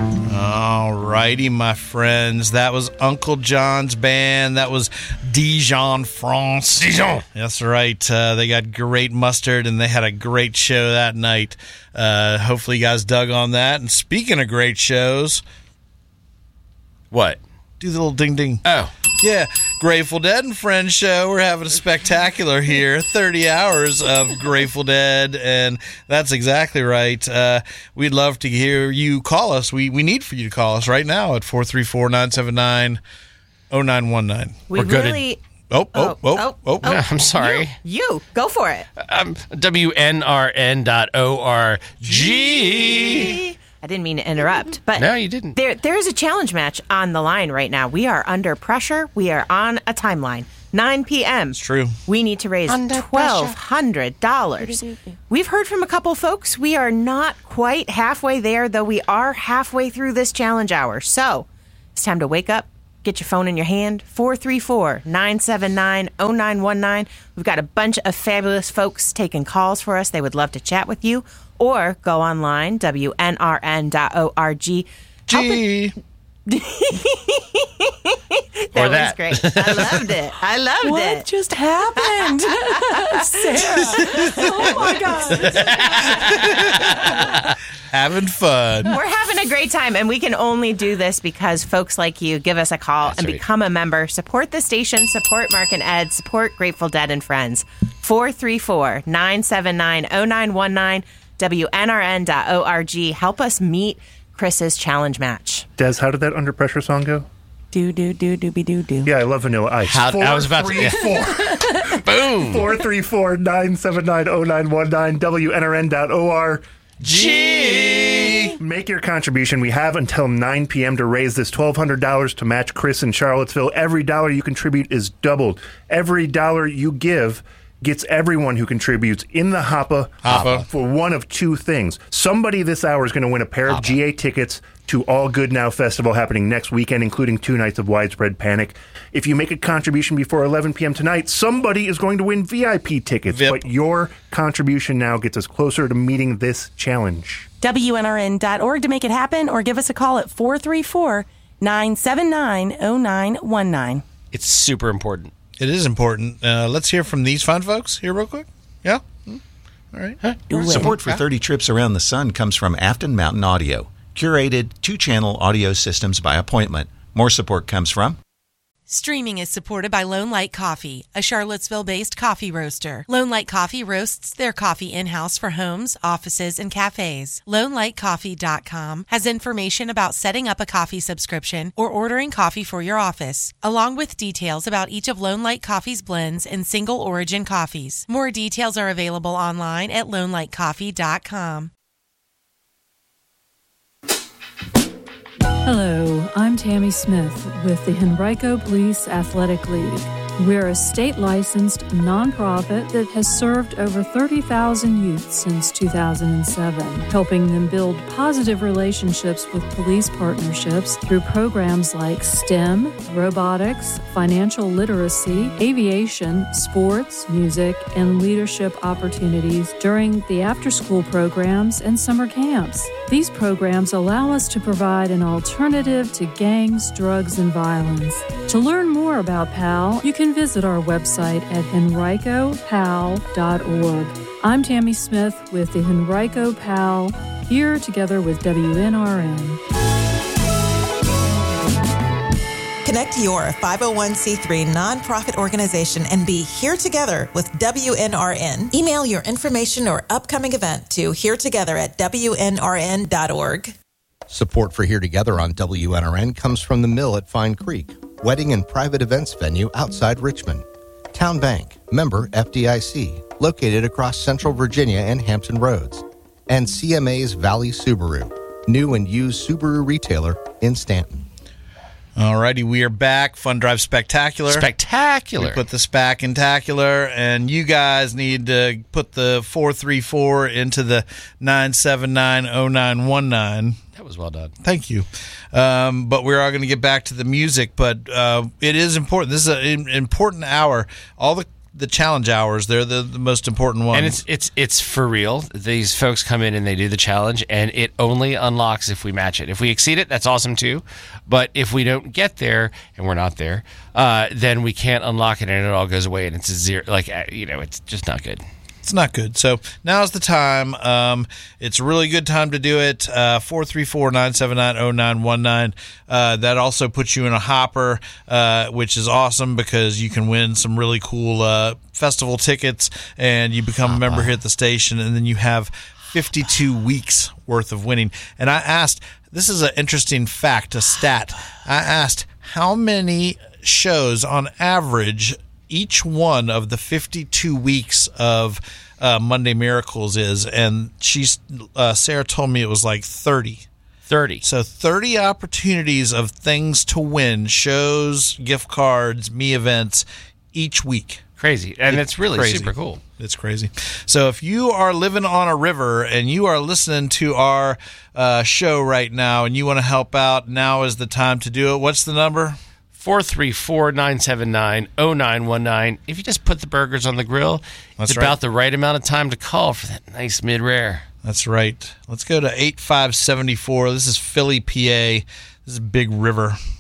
All righty, my friends. That was Uncle John's band. That was Dijon, France. Dijon. That's right. They got great mustard, and they had a great show that night. Hopefully you guys dug on that. And speaking of great shows... What? Do the little ding-ding. Oh. Yeah, Grateful Dead and Friends show. We're having a spectacular here. 30 hours of Grateful Dead, and that's exactly right. We'd love to hear you call us. We need for you to call us right now at 434-979-0919. We're good. Oh. I'm sorry. You. Go for it. WNRN.org. I didn't mean to interrupt, but no, you didn't. There is a challenge match on the line right now. We are under pressure. We are on a timeline. 9 p.m. It's true. We need to raise $1,200. We've heard from a couple folks. We are not quite halfway there, though we are halfway through this challenge hour. So it's time to wake up. Get your phone in your hand, 434-979-0919. We've got a bunch of fabulous folks taking calls for us. They would love to chat with you. Or go online, WNRN.org. That was great. I loved it. What just happened? Sarah. Oh, my God. Having fun. We're having a great time, and we can only do this because folks like you give us a call and become a member. Support the station, support Mark and Ed, support Grateful Dead and Friends. 434-979-0919, WNRN.org. Help us meet Chris's challenge match. Des, how did that Under Pressure song go? Do-do-do-do-be-do-do. Yeah, I love Vanilla Ice. I was about to... Boom! 434-979-0919, WNRN.org. Make your contribution. We have until 9 p.m. to raise this $1,200 to match Chris in Charlottesville. Every dollar you contribute is doubled. Every dollar you give gets everyone who contributes in the Hoppa for one of two things. Somebody this hour is going to win a pair of GA tickets to All Good Now Festival happening next weekend, including 2 nights of Widespread Panic. If you make a contribution before 11 p.m. tonight, somebody is going to win VIP tickets. But your contribution now gets us closer to meeting this challenge. WNRN.org to make it happen, or give us a call at 434-979-0919. It's super important. It is important. Let's hear from these fine folks here real quick. Yeah? All right. Support for 30 Trips Around the Sun comes from Afton Mountain Audio. Curated 2-channel audio systems by appointment. More support comes from... Streaming is supported by Lone Light Coffee, a Charlottesville-based coffee roaster. Lone Light Coffee roasts their coffee in-house for homes, offices, and cafes. LoneLightCoffee.com has information about setting up a coffee subscription or ordering coffee for your office, along with details about each of Lone Light Coffee's blends and single-origin coffees. More details are available online at LoneLightCoffee.com. Hello, I'm Tammy Smith with the Henrico Police Athletic League. We're a state-licensed nonprofit that has served over 30,000 youth since 2007, helping them build positive relationships with police partnerships through programs like STEM, robotics, financial literacy, aviation, sports, music, and leadership opportunities during the after-school programs and summer camps. These programs allow us to provide an alternative to gangs, drugs, and violence. To learn more about PAL, you can visit our website at henricopal.org. I'm Tammy Smith with the Henrico PAL, here together with WNRN. Connect your 501c3 nonprofit organization and be here together with WNRN. Email your information or upcoming event to heretogether@WNRN.org. Support for Here Together on WNRN comes from the Mill at Fine Creek, wedding and private events venue outside Richmond. Town Bank, member FDIC, located across Central Virginia and Hampton Roads. And CMA's Valley Subaru, new and used Subaru retailer in Stanton. All righty, we are back. Fun Drive Spectacular. Spectacular. We put this back in tacular, and you guys need to put the 434 into the 979-0919. That was well done. Thank you. But we're all going to get back to the music, but it is important. This is an important hour. All the the challenge hours. They're the most important ones. And it's for real. These folks come in and they do the challenge, and it only unlocks if we match it. If we exceed it, that's awesome too. But if we don't get there, and we're not there, then we can't unlock it, and it all goes away, and it's a zero. It's just not good. It's not good. So now's the time. It's a really good time to do it. 434-979-0919. That also puts you in a hopper, which is awesome because you can win some really cool festival tickets, and you become a member here at the station, and then you have 52 weeks worth of winning. And I asked, this is an interesting fact, a stat. I asked how many shows on average each one of the 52 weeks of Monday Miracles is, and Sarah told me it was like 30. 30. So 30 opportunities of things to win, shows, gift cards, me events each week. Crazy. And it's really crazy. super cool. It's crazy. So if you are living on a river and you are listening to our show right now and you want to help out, now is the time to do it. What's the number? 434-979-0919. If you just put the burgers on the grill, it's about the right amount of time to call for that nice mid-rare. That's right. Let's go to 8574. This is Philly, PA. This is Big River.